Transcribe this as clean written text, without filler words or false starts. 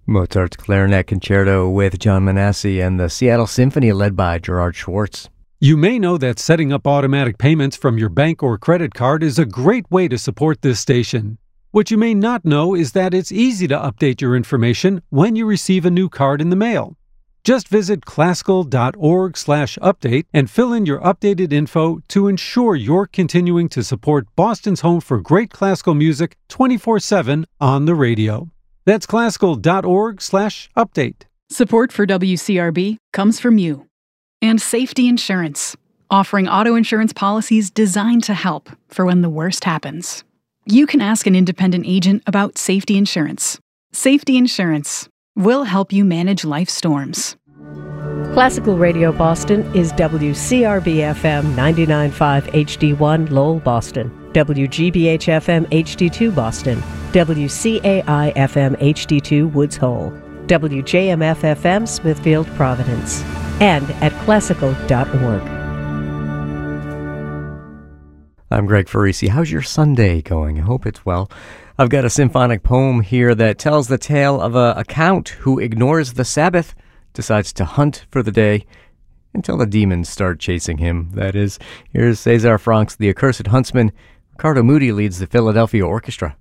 Mozart's Clarinet Concerto with John Manassi and the Seattle Symphony led by Gerard Schwartz. You may know that setting up automatic payments from your bank or credit card is a great way to support this station. What you may not know is that it's easy to update your information when you receive a new card in the mail. Just visit classical.org/update and fill in your updated info to ensure you're continuing to support Boston's home for great classical music 24/7 on the radio. That's classical.org/update. Support for WCRB comes from you and Safety Insurance, offering auto insurance policies designed to help for when the worst happens. You can ask an independent agent about safety insurance. Safety Insurance will help you manage life storms. Classical Radio Boston is WCRB-FM 99.5 HD1 Lowell, Boston, WGBH-FM HD2 Boston, WCAI-FM HD2 Woods Hole, WJMF-FM Smithfield, Providence, and at classical.org. I'm Greg Farisi. How's your Sunday going? I hope it's well. I've got a symphonic poem here that tells the tale of a count who ignores the Sabbath, decides to hunt for the day, until the demons start chasing him. That is, here's César Franck's The Accursed Huntsman. Ricardo Moody leads the Philadelphia Orchestra.